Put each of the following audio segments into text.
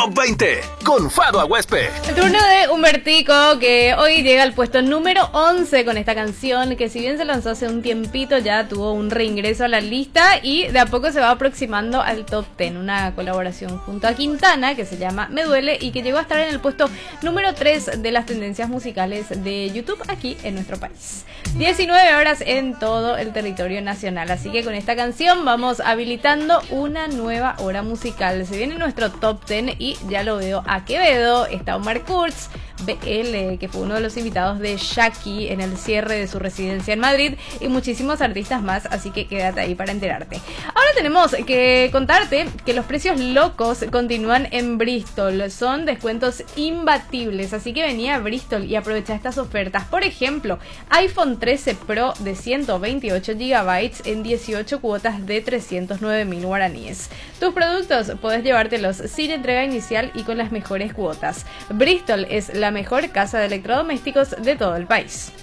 Top 20 con Fado Aguespe. El turno de Humbertico, que hoy llega al puesto número 11 con esta canción, que si bien se lanzó hace un tiempito, ya tuvo un reingreso a la lista y de a poco se va aproximando al Top 10. Una colaboración junto a Quintana que se llama Me Duele y que llegó a estar en el puesto número 3 de las tendencias musicales de YouTube aquí en nuestro país. 19 horas en todo el territorio nacional, así que con esta canción vamos habilitando una nueva hora musical. Se viene nuestro Top 10 y ya lo veo a Quevedo, está Omar Kurz, BL, que fue uno de los invitados de Shaki en el cierre de su residencia en Madrid, y muchísimos artistas más, así que quédate ahí para enterarte. Ahora tenemos que contarte que los precios locos continúan en Bristol, son descuentos imbatibles, así que vení a Bristol y aprovecha estas ofertas. Por ejemplo, iPhone 13 Pro de 128 GB en 18 cuotas de 309.000 guaraníes. Tus productos podés llevártelos sin entrega inicial y con las mejores cuotas. Bristol es la mejor casa de electrodomésticos de todo el país.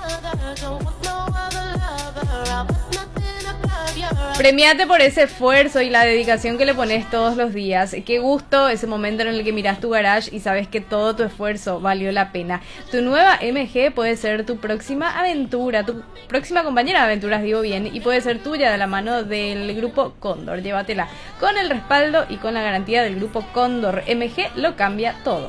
Premiate por ese esfuerzo y la dedicación que le pones todos los días. Qué gusto ese momento en el que miras tu garage y sabes que todo tu esfuerzo valió la pena. Tu nueva MG puede ser tu próxima aventura, tu próxima compañera de aventuras, digo bien, y puede ser tuya de la mano del Grupo Cóndor. Llévatela con el respaldo y con la garantía del Grupo Cóndor. MG lo cambia todo.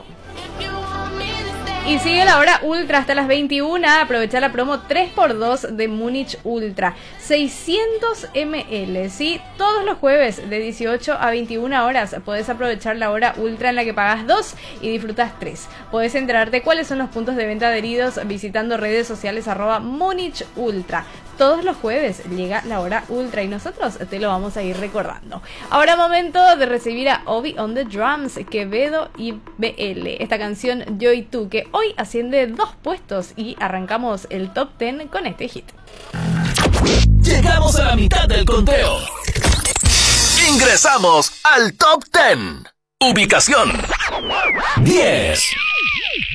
Y sigue la hora ultra hasta las 21. Aprovecha la promo 3x2 de Múnich Ultra. 600 ml. ¿Sí? Todos los jueves de 18 a 21 horas podés aprovechar la hora ultra en la que pagas 2 y disfrutas 3. Podés enterarte cuáles son los puntos de venta adheridos visitando redes sociales @Múnich Ultra. Todos los jueves llega la hora ultra y nosotros te lo vamos a ir recordando. Ahora momento de recibir a Obi on the Drums, Quevedo y BL. Esta canción Yo y Tú, que hoy asciende 2 puestos y arrancamos el Top 10 con este hit. Llegamos a la mitad del conteo. Ingresamos al Top 10. Ubicación 10.